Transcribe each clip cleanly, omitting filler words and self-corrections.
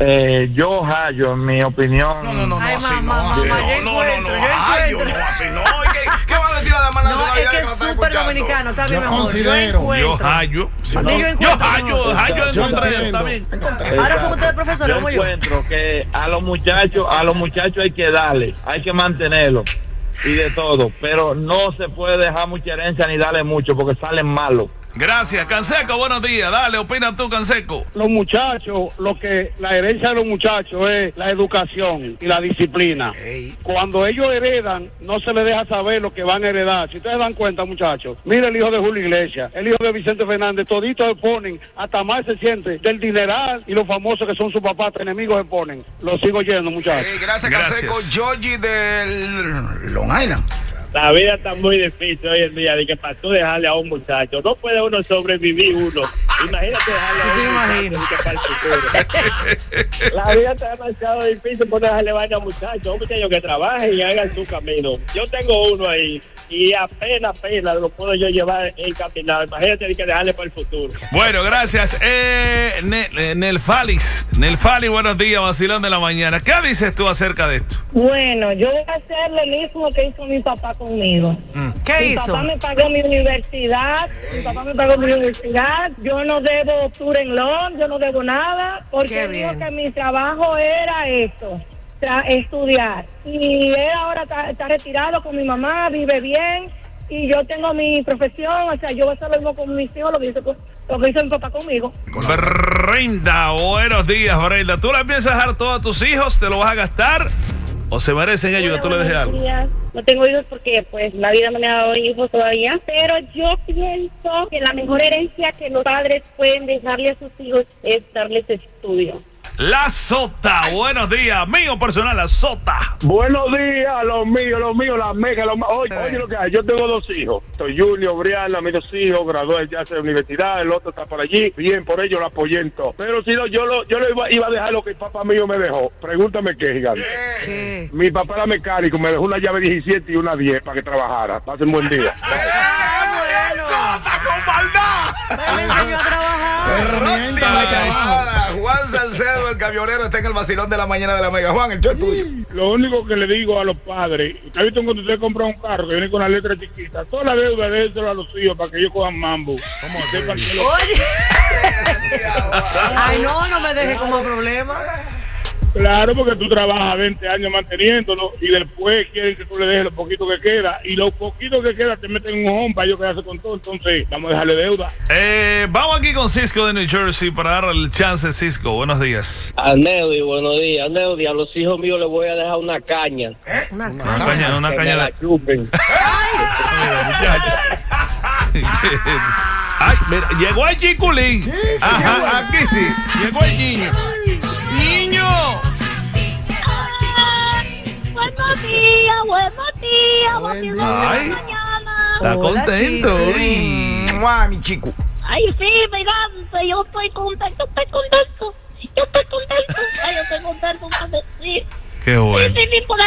Yo hallo, en mi opinión. No, Ay, así mamá, no, yo hallo, encuentro. no, así no. ¿Qué va a decir la dama No, nacionalidad es que que es nos está súper escuchando? dominicano, está bien, Yo mi amor. considero. Yo hallo. encuentro. Yo encontré, está bien. Ahora son ustedes profesores Yo como yo. encuentro que a los muchachos hay que darle, hay que mantenerlos y de todo, pero no se puede dejar mucha herencia ni darle mucho porque salen malos. Gracias, Canseco, buenos días. Dale, opina tú, Canseco. Los muchachos, la herencia de los muchachos es la educación y la disciplina. Cuando ellos heredan, no se les deja saber lo que van a heredar. Si ustedes dan cuenta, muchachos, mira el hijo de Julio Iglesias, el hijo de Vicente Fernández, toditos se ponen, hasta más se siente del dineral y los famosos que son sus papás, enemigos se ponen. Los sigo yendo, muchachos. Gracias, Canseco. Georgie del Long Island. La vida está muy difícil hoy en día, de que para tú dejarle a un muchacho, no puede uno sobrevivir uno. Imagínate dejarle a un muchacho que para el futuro. La vida está demasiado difícil por dejarle vaina a un muchacho que trabaje y haga su camino. Yo tengo uno ahí y apenas lo puedo yo llevar encaminado. Imagínate que dejarle para el futuro. Bueno, gracias. Nelfali, buenos días, vacilón de la mañana. ¿Qué dices tú acerca de esto? Bueno, yo voy a hacer lo mismo que hizo mi papá conmigo. ¿Qué Mi hizo? papá me pagó mi universidad. Yo no debo student loan, yo no debo nada, porque dijo que mi trabajo era esto, estudiar. Y él ahora está retirado con mi mamá, vive bien. Y yo tengo mi profesión, o sea, yo voy a hacer lo mismo con mis hijos, lo que hizo mi papá conmigo. Brenda, buenos días, Brenda. ¿Tú le piensas dejar todo a tus hijos? ¿Te lo vas a gastar? ¿O se merecen ellos que tú les dejes algo? No tengo hijos porque pues la vida no me ha dado hijos todavía, pero yo pienso que la mejor herencia que los padres pueden dejarle a sus hijos es darles estudio. La Sota, buenos días, mío personal, La Sota. Buenos días, los míos, la mega, oye lo que hay, yo tengo 2 hijos, soy Junior, Brianna, mis 2 hijos, gradué ya de la universidad, el otro está por allí, bien, por ello lo apoyé en todo, pero si no, yo le iba a dejar lo que el papá mío me dejó, pregúntame qué, gigante. ¿Qué? Mi papá era mecánico, me dejó una llave 17 y una 10 para que trabajara, pasen buen día. ¡Sota con maldad! Me enseñó a trabajar. Herramienta de trabajo. Juan Salcedo, el camionero, está en el vacilón de la mañana de la Mega. Juan, el show es tuyo. Lo único que le digo a los padres, ¿usted ha visto cuando usted compra un carro que viene con la letra chiquita? Toda la deuda de eso a los hijos para que ellos cojan mambo. Como sepan que Oye. Ay, no me deje como problema. Claro, porque tú trabajas 20 años manteniéndolo y después quieren que tú le dejes lo poquito que queda y lo poquito que queda te meten en un home para ellos quedarse con todo. Entonces, vamos a dejarle deuda. Vamos aquí con Cisco de New Jersey para darle el chance. Cisco, buenos días. A Neudi, buenos días. Neudi, a los hijos míos les voy a dejar una caña. Una Una Que caña me la chupen. Ay, mira, llegó el chiculín. Ajá, aquí sí. Llegó el niño. ¡Niño! Buenos días, Buen buenos día. Ay, mañana. está contento. Chico. ¡Mua, mi chico! Ay, sí, gigante, yo estoy contento. Ay, yo estoy contento, sí. Qué bueno. Sí, porque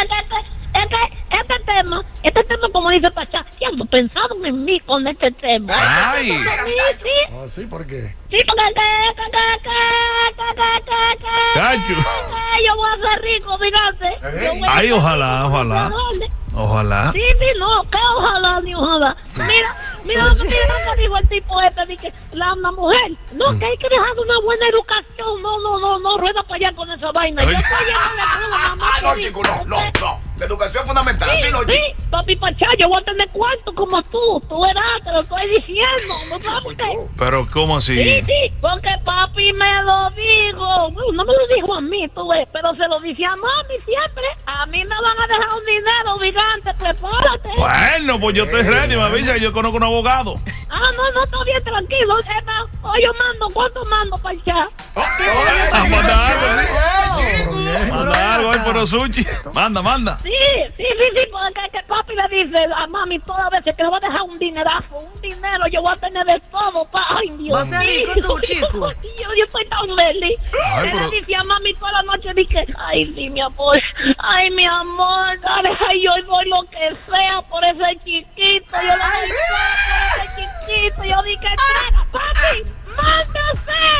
este tema, como dice Pachá, ya no pensaron en mí con este tema. Ay. Sí, Oh, sí, ¿por qué? sí, porque Cacho. yo voy a ser rico, fíjate. Ay, ojalá. Ojalá. Sí, no, que ojalá, ni ojalá. Mira lo que dijo el tipo este, de que la mujer, no, que hay que dejar una buena educación, no, rueda para allá con esa vaina. Yo Oye. estoy llena de mamá. No, chico, no. La educación es fundamental. Sí, Sí, no, sí, chico. papi Pachá, yo voy a tener cuarto como tú verás, te lo estoy diciendo, ¿no sabes por qué? Pero, ¿cómo así? Sí, porque papi me lo dijo. Bueno, no me lo dijo a mí, tú ves, pero se lo dice a mami siempre. A mí me van a dejar un dinero, gigante, prepárate. Bueno, pues yo estoy ready, me avisa que yo conozco un abogado. No, está bien, tranquilo. Hoy yo mando, ¿cuánto mando para allá? Manda algo, manda algo ahí por los sushi. Manda. Sí, porque que papi le dice a mami todas las veces que le va a dejar un dinerazo, un dinero, yo voy a tener de todo. Ay, Dios mío. ¿Vas a ser rico tú, chico? Yo estoy tan feliz. Ay, Él pero- le dice a mami toda la noche, dije, ay, sí, mi amor, dale, ay, yo doy lo que sea por ese chiquito, yo le doy todo por ese chiquito, yo dije, entrega, papi, mándase.